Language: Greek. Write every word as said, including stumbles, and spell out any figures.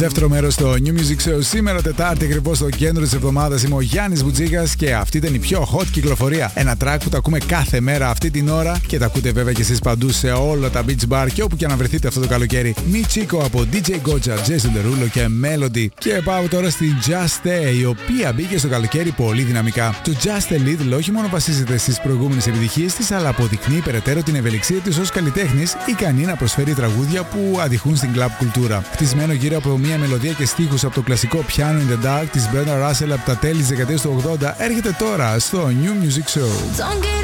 Δεύτερο μέρος στο New Music Show. Σήμερα Τετάρτη, ακριβώς στο κέντρο της εβδομάδας. Είμαι ο Γιάννης Μπουτζίκας και αυτή ήταν η πιο hot κυκλοφορία. Ένα track που το ακούμε κάθε μέρα αυτή την ώρα και τα ακούτε βέβαια και εσείς παντού σε όλα τα beach bar και όπου και να βρεθείτε αυτό το καλοκαίρι. Mi Chico από ντι τζέι Goja, Jason Derulo και Melody. Και πάω τώρα στην Just Stay, η οποία μπήκε στο καλοκαίρι πολύ δυναμικά. Το Just a Little όχι μόνο βασίζεται στις προηγούμενες επιτυχίες της, αλλά αποδεικνύει περαιτέρω την ευελιξία της ως καλλιτέχνης, ικανή να προσφέρει τραγούδια που αντιχούν στην club κουλτούρα. Χτισμένο γύρω από μια μελωδία και στίχους από το κλασικό Piano in the Dark της Brenda Russell από τα τέλη της δεκαετίας του ογδόντα, έρχεται τώρα στο New Music Show.